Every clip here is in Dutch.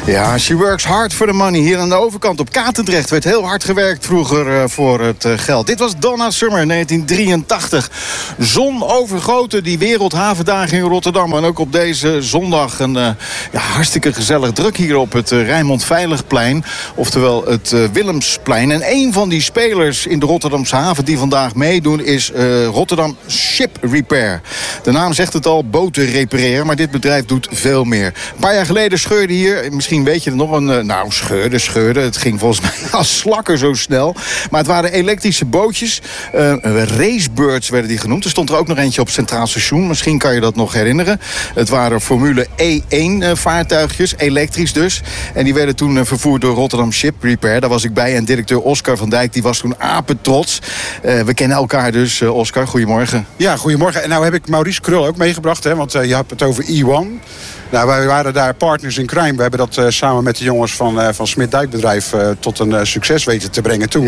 Ja, she works hard for the money. Hier aan de overkant op Katendrecht werd heel hard gewerkt vroeger voor het geld. Dit was Donna Summer, 1983. Zon overgoten, die Wereldhavendagen in Rotterdam. En ook op deze zondag een hartstikke gezellig druk hier op het Rijnmond Veiligplein. Oftewel het Willemsplein. En een van die spelers in de Rotterdamse haven die vandaag meedoen is Rotterdam Ship Repair. De naam zegt het al, boten repareren, maar dit bedrijf doet veel meer. Een paar jaar geleden scheurde hier, misschien weet je het nog, scheurde. Het ging volgens mij als slakken zo snel. Maar het waren elektrische bootjes. Racebirds werden die genoemd. Er stond er ook nog eentje op Centraal Station. Misschien kan je dat nog herinneren. Het waren Formule E1 vaartuigjes, elektrisch dus. En die werden toen vervoerd door Rotterdam Ship Repair. Daar was ik bij. En directeur Oscar van Dijk, die was toen apetrots. We kennen elkaar dus. Oscar, goedemorgen. Ja, goedemorgen. En nou heb ik Maurice Krul ook meegebracht, hè, want je hebt het over E1. Nou, wij waren daar partners in crime. We hebben dat samen met de jongens van Smit Dijkbedrijf tot een succes weten te brengen toen.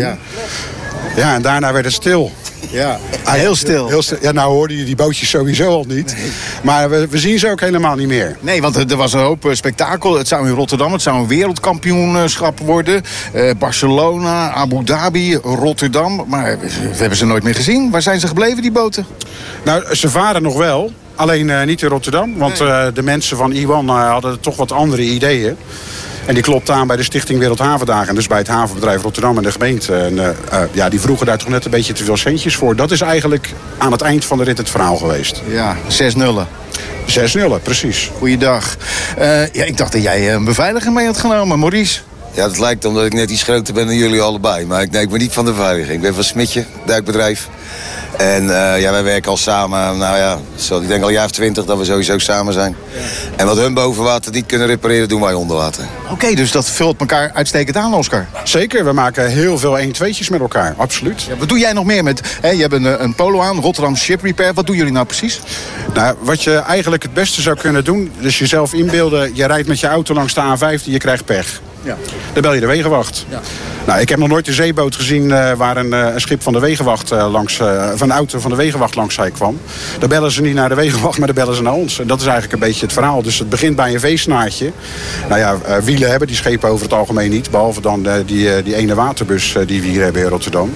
Ja, en daarna werd het stil. Ja, heel stil. Ja, nou hoorde je die bootjes sowieso al niet. Nee. Maar we zien ze ook helemaal niet meer. Nee, want er was een hoop spektakel. Het zou in Rotterdam, het zou een wereldkampioenschap worden. Barcelona, Abu Dhabi, Rotterdam. Maar we hebben ze nooit meer gezien. Waar zijn ze gebleven, die boten? Nou, ze varen nog wel. Alleen niet in Rotterdam. Want de mensen van Iwan hadden toch wat andere ideeën. En die klopte aan bij de Stichting Wereldhavendagen. Dus bij het havenbedrijf Rotterdam en de gemeente. En die vroegen daar toch net een beetje te veel centjes voor. Dat is eigenlijk aan het eind van de rit het verhaal geweest. Ja, 6-0. 6-0, precies. Goeiedag. Ik dacht dat jij een beveiliger mee had genomen, Maurice. Ja, dat lijkt omdat ik net iets groter ben dan jullie allebei. Maar ik ben niet van de beveiliging. Ik ben van Smitje, duikbedrijf. En wij werken al samen, ik denk al een jaar of 20 dat we sowieso samen zijn. Ja. En wat hun boven water niet kunnen repareren, doen wij onder water. Oké, dus dat vult elkaar uitstekend aan, Oscar. Zeker, we maken heel veel 1-2'tjes met elkaar, absoluut. Ja, wat doe jij nog meer met, je hebt een polo aan, Rotterdam Ship Repair. Wat doen jullie nou precies? Nou, wat je eigenlijk het beste zou kunnen doen, dus jezelf inbeelden, je rijdt met je auto langs de A15, je krijgt pech. Ja. Dan bel je de wegenwacht. Ja. Nou, ik heb nog nooit een zeeboot gezien waar een schip van de wegenwacht van een auto van de wegenwacht langs zij kwam. Dan bellen ze niet naar de wegenwacht, maar dan bellen ze naar ons. En dat is eigenlijk een beetje het verhaal. Dus het begint bij een veesnaartje. Nou ja, wielen hebben die schepen over het algemeen niet. Behalve dan die ene waterbus die we hier hebben in Rotterdam.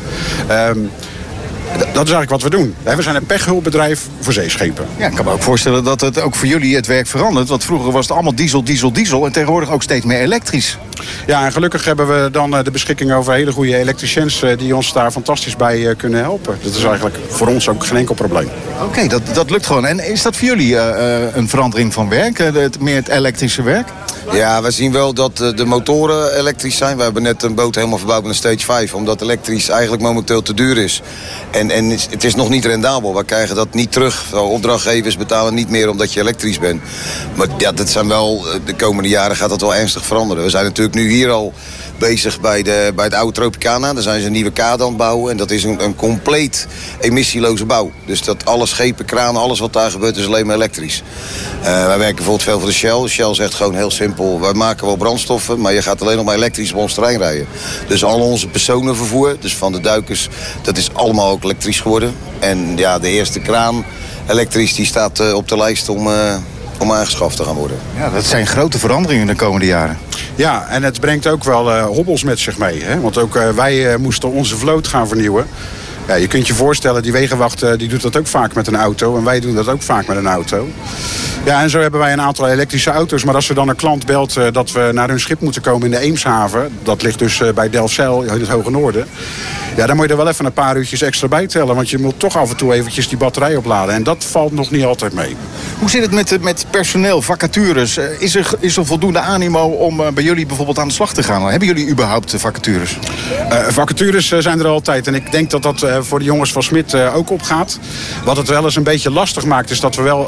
Dat is eigenlijk wat we doen. We zijn een pechhulpbedrijf voor zeeschepen. Ja, ik kan me ook voorstellen dat het ook voor jullie het werk verandert. Want vroeger was het allemaal diesel. En tegenwoordig ook steeds meer elektrisch. Ja, en gelukkig hebben we dan de beschikking over hele goede elektriciens die ons daar fantastisch bij kunnen helpen. Dat is eigenlijk voor ons ook geen enkel probleem. Oké, dat lukt gewoon. En is dat voor jullie een verandering van werk? Meer het elektrische werk? Ja, we zien wel dat de motoren elektrisch zijn. We hebben net een boot helemaal verbouwd met een stage 5. Omdat elektrisch eigenlijk momenteel te duur is. En het is nog niet rendabel. We krijgen dat niet terug. Opdrachtgevers betalen niet meer omdat je elektrisch bent. Maar ja, dat zijn wel, de komende jaren gaat dat wel ernstig veranderen. We zijn natuurlijk nu hier al bezig bij het oude Tropicana. Daar zijn ze een nieuwe kade aan het bouwen. En dat is een compleet emissieloze bouw. Dus dat alle schepen, kranen, alles wat daar gebeurt is alleen maar elektrisch. Wij werken bijvoorbeeld veel voor de Shell. Shell zegt gewoon heel simpel, wij maken wel brandstoffen, maar je gaat alleen nog maar elektrisch op ons terrein rijden. Dus al onze personenvervoer, dus van de duikers, dat is allemaal ook elektrisch geworden. En ja, de eerste kraan elektrisch, die staat op de lijst om aangeschaft te gaan worden. Ja, dat zijn grote veranderingen de komende jaren. Ja, en het brengt ook wel hobbels met zich mee. Hè? Want ook wij moesten onze vloot gaan vernieuwen. Ja, je kunt je voorstellen, die wegenwacht die doet dat ook vaak met een auto. En wij doen dat ook vaak met een auto. Ja, en zo hebben wij een aantal elektrische auto's. Maar als er dan een klant belt dat we naar hun schip moeten komen in de Eemshaven. Dat ligt dus bij Delfzijl in het Hoge Noorden. Ja, dan moet je er wel even een paar uurtjes extra bij tellen. Want je moet toch af en toe eventjes die batterij opladen. En dat valt nog niet altijd mee. Hoe zit het met personeel, vacatures? Is er voldoende animo om bij jullie bijvoorbeeld aan de slag te gaan? Hebben jullie überhaupt vacatures? Vacatures zijn er altijd. En ik denk dat dat voor de jongens van Smit ook opgaat. Wat het wel eens een beetje lastig maakt, is dat we wel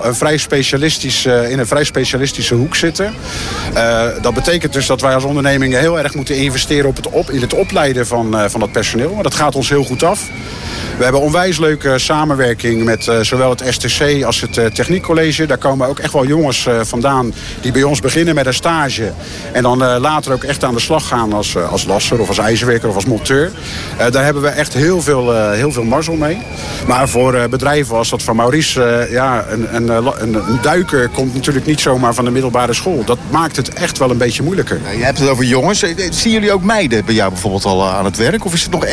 in een vrij specialistische hoek zitten. Dat betekent dus dat wij als ondernemingen heel erg moeten investeren in het opleiden van dat personeel. Maar dat gaat ons heel goed af. We hebben onwijs leuke samenwerking met zowel het STC als het Techniekcollege. Daar komen ook echt wel jongens vandaan die bij ons beginnen met een stage. En dan later ook echt aan de slag gaan als lasser of als ijzerwerker of als monteur. Daar hebben we echt heel veel mazzel mee. Maar voor bedrijven als dat van Maurice, een duiker komt natuurlijk niet zomaar van de middelbare school. Dat maakt het echt wel een beetje moeilijker. Ja, je hebt het over jongens. Zien jullie ook meiden bij jou bijvoorbeeld al aan het werk? Of is het nog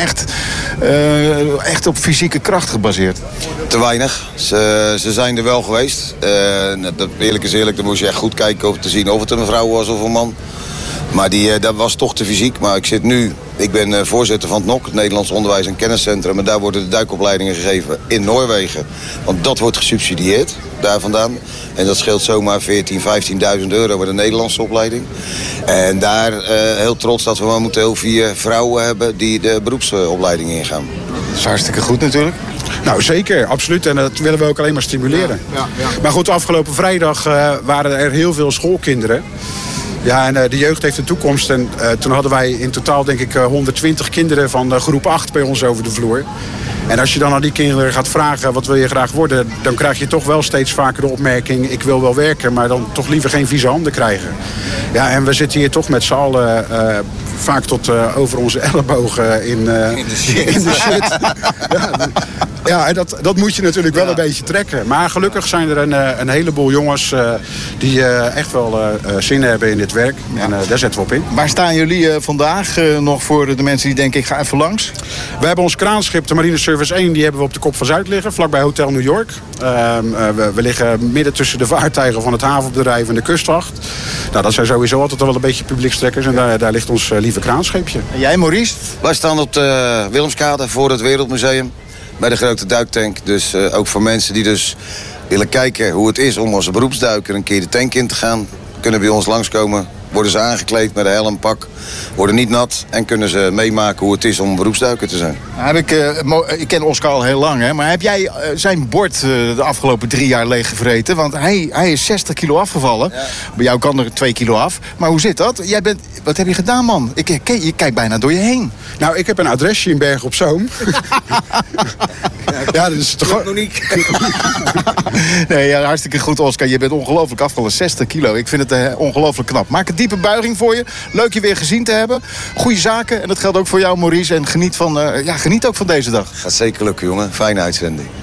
echt op fysieke kracht gebaseerd? Te weinig. Ze zijn er wel geweest. Eerlijk is eerlijk, dan moest je echt goed kijken om te zien of het een vrouw was of een man. Maar dat was toch te fysiek. Maar ik ben voorzitter van het NOC, het Nederlands Onderwijs- en Kenniscentrum. En daar worden de duikopleidingen gegeven in Noorwegen. Want dat wordt gesubsidieerd, daar vandaan. En dat scheelt zomaar 14.000, 15.000 euro met de Nederlandse opleiding. En daar heel trots dat we momenteel 4 vrouwen hebben die de beroepsopleiding ingaan. Dat is hartstikke goed natuurlijk. Nou, zeker, absoluut. En dat willen we ook alleen maar stimuleren. Ja. Maar goed, afgelopen vrijdag waren er heel veel schoolkinderen. Ja, en de jeugd heeft een toekomst. En toen hadden wij in totaal, denk ik, 120 kinderen van groep 8 bij ons over de vloer. En als je dan aan die kinderen gaat vragen, wat wil je graag worden? Dan krijg je toch wel steeds vaker de opmerking, ik wil wel werken, maar dan toch liever geen vieze handen krijgen. Ja, en we zitten hier toch met z'n allen vaak tot over onze ellebogen in de shit. Ja, en dat moet je natuurlijk wel een beetje trekken. Maar gelukkig zijn er een heleboel jongens die echt wel zin hebben in dit werk. Ja. En daar zetten we op in. Waar staan jullie vandaag nog voor de mensen die denken, ik ga even langs? We hebben ons kraanschip, de Marine Service 1, die hebben we op de Kop van Zuid liggen. Vlakbij Hotel New York. We liggen midden tussen de vaartuigen van het havenbedrijf en de kustwacht. Nou, dat zijn sowieso altijd wel een beetje publiekstrekkers. En daar ligt ons lieve kraanschipje. En jij, Maurice? Wij staan op de Willemskade voor het Wereldmuseum. Bij de grote duiktank. Dus ook voor mensen die dus willen kijken hoe het is om als beroepsduiker een keer de tank in te gaan. Kunnen bij ons langskomen. Worden ze aangekleed met een helm, pak. Worden niet nat. En kunnen ze meemaken hoe het is om beroepsduiker te zijn. Ik ken Oscar al heel lang, hè? Maar heb jij zijn bord de afgelopen 3 jaar leeggevreten? Want hij is 60 kilo afgevallen. Ja. Bij jou kan er 2 kilo af. Maar hoe zit dat? Wat heb je gedaan, man? Je kijkt bijna door je heen. Nou, ik heb een adresje in Bergen op Zoom. Ja, dat is toch Monique. Nee, ja, hartstikke goed, Oscar. Je bent ongelooflijk afgevallen, 60 kilo. Ik vind het ongelooflijk knap. Maak een diepe buiging voor je. Leuk je weer gezien te hebben. Goeie zaken. En dat geldt ook voor jou, Maurice. En geniet ook van deze dag. Gaat zeker lukken, jongen. Fijne uitzending.